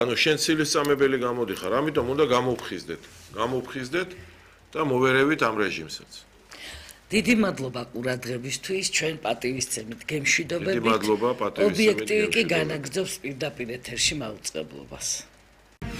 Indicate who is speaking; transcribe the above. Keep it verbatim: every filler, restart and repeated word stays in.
Speaker 1: ანუ შენ ცილისწამებელი გამოდიხარ, ამიტომ უნდა გამოვხიზდეთ. გამოვხიზდეთ და მოვერევით ამ რეჟიმსაც.
Speaker 2: დიდი მადლობა ყურადღებისთვის, ჩვენ პატივისცემით გემშვიდობებით.
Speaker 1: დიდი მადლობა პატივისცემით.
Speaker 2: ობიექტივი კი განაგრძობს პირდაპირ ეთერში მაუწყებლობას.